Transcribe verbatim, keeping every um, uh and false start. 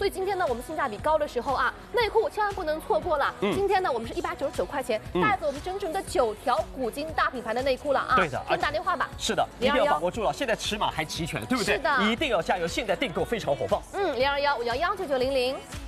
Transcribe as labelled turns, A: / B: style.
A: 以今天呢，我们性价比高的时候啊，内裤千万不能错过了。
B: 嗯、
A: 今天呢，我们是一百九十九块钱，带走我们整整的九条古今大品牌的内裤了啊！
B: 对的，
A: 先打电话吧。
B: 是的，一定要把握住了，现在尺码还齐全，对不对？
A: 是的，
B: 一定要加油，现在订购非常火爆。
A: 嗯，零二幺五幺幺九九零零。